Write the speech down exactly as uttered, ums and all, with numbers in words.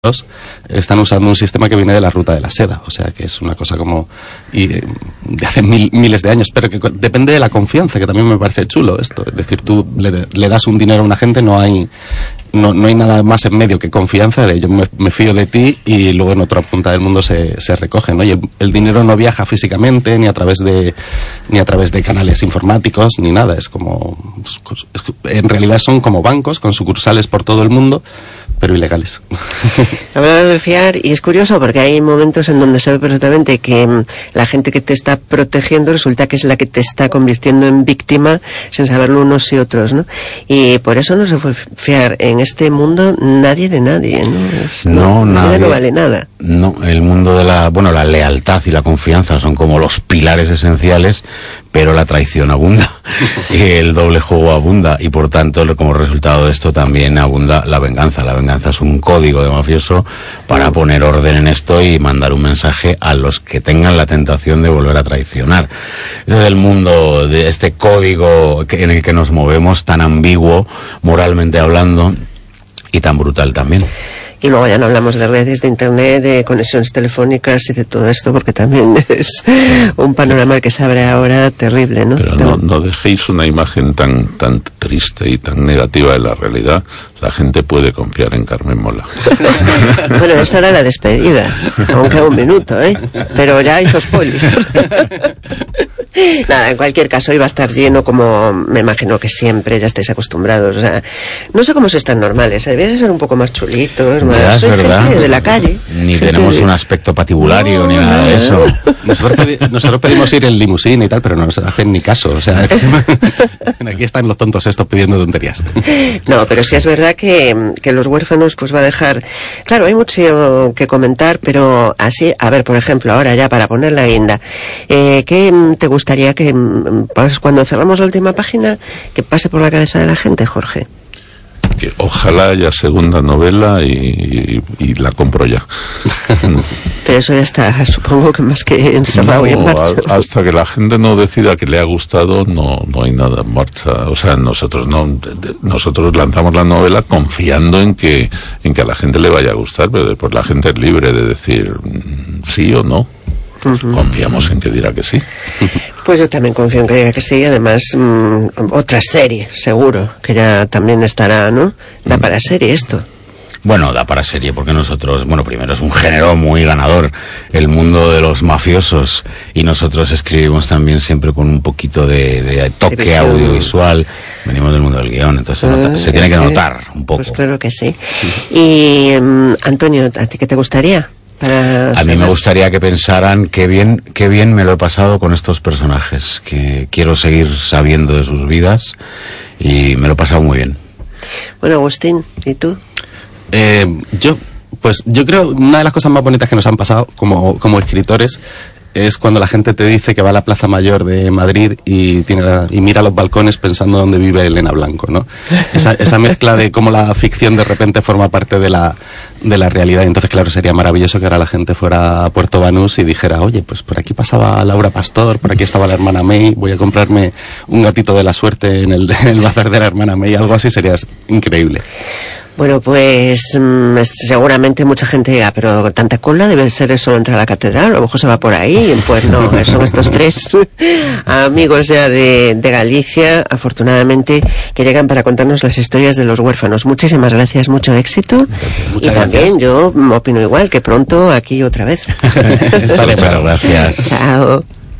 están usando un sistema que viene de la ruta de la seda, o sea que es una cosa como y, de hace mil, miles de años, pero que depende de la confianza, que también me parece chulo esto, es decir, tú le, le das un dinero a una gente, no hay no, no hay nada más en medio que confianza de yo me, me fío de ti y luego en otra punta del mundo se, se recoge, ¿no? Y el, el dinero no viaja físicamente ni a través de ni a través de canales informáticos ni nada, es como en realidad son como bancos con sucursales por todo el mundo, pero ilegales. Hablamos de fiar, y es curioso porque hay momentos en donde se ve perfectamente que mm, la gente que te está protegiendo resulta que es la que te está convirtiendo en víctima sin saberlo unos y otros, ¿no? Y por eso no se puede fiar en este mundo nadie de nadie, ¿no? Es, no, no, nadie, no vale nada. No, el mundo de la, bueno, la lealtad y la confianza son como los pilares esenciales, pero la traición abunda y el doble juego abunda, y por tanto como resultado de esto también abunda la venganza. La venganza es un código de mafioso para poner orden en esto y mandar un mensaje a los que tengan la tentación de volver a traicionar. Ese es el mundo de este código que, en el que nos movemos, tan ambiguo moralmente hablando y tan brutal también. Y luego ya no hablamos de redes de internet, de conexiones telefónicas y de todo esto, porque también es un panorama que se abre ahora terrible, ¿no? Pero no, no dejéis una imagen tan tan triste y tan negativa de la realidad. La gente puede confiar en Carmen Mola. Bueno, esa era la despedida, aunque un minuto, ¿eh? Pero ya hizo spoilers. Nada, en cualquier caso, hoy va a estar lleno, como me imagino que siempre, ya estáis acostumbrados. O sea, no sé cómo sois tan normales, ¿eh? Deberíais ser un poco más chulitos, más ya, es soy verdad. Gente de la calle. Ni gente tenemos de... un aspecto patibulario, no, ni nada de eso. Nosotros, pedi nosotros pedimos ir en limusina y tal, pero no nos hacen ni caso. O sea, aquí están los tontos estos pidiendo tonterías. No, pero sí es verdad que, que Los Huérfanos pues va a dejar... Claro, hay mucho que comentar, pero así, a ver, por ejemplo, ahora ya para poner la guinda, eh, ¿qué te gustaría que, pues, cuando cerramos la última página, que pase por la cabeza de la gente, Jorge? Que ojalá haya segunda novela y, y, y la compro ya. Pero eso ya está, supongo que más que encerrado no, y en marcha. a, hasta que la gente no decida que le ha gustado, no no hay nada en marcha. O sea, nosotros no de, de, nosotros lanzamos la novela confiando en que en que a la gente le vaya a gustar, pero después la gente es libre de decir sí o no. Uh-huh. Confiamos en que dirá que sí. Pues yo también confío en que diga que sí. Además, mmm, otra serie, seguro, que ya también estará, ¿no? Da para serie esto. Bueno, da para serie porque nosotros, bueno, primero es un género muy ganador, el mundo de los mafiosos, y nosotros escribimos también siempre con un poquito de, de toque de audiovisual, venimos del mundo del guión, entonces se, nota, se tiene que notar un poco. Pues claro que sí. Y, um, Antonio, ¿a ti qué te gustaría? Para a mí me gustaría que pensaran qué bien, qué bien me lo he pasado con estos personajes, que quiero seguir sabiendo de sus vidas y me lo he pasado muy bien. Bueno, Agustín, ¿y tú? Eh, yo, pues yo creo una de las cosas más bonitas que nos han pasado como, como escritores es cuando la gente te dice que va a la Plaza Mayor de Madrid y tiene la, y mira los balcones pensando dónde vive Elena Blanco, ¿no? Esa, esa mezcla de cómo la ficción de repente forma parte de la, de la realidad. Entonces, claro, sería maravilloso que ahora la gente fuera a Puerto Banús y dijera, oye, pues por aquí pasaba Laura Pastor, por aquí estaba la hermana May, voy a comprarme un gatito de la suerte en el, en el bazar de la hermana May, algo así sería increíble. Bueno, pues mmm, seguramente mucha gente diga, pero tanta cola debe ser eso entrar a la catedral, a lo mejor se va por ahí. Pues no, son estos tres amigos ya de, de Galicia, afortunadamente, que llegan para contarnos las historias de los huérfanos. Muchísimas gracias, mucho éxito. Muchas y también gracias. Yo opino igual, que pronto aquí otra vez. Muchas gracias. Chao.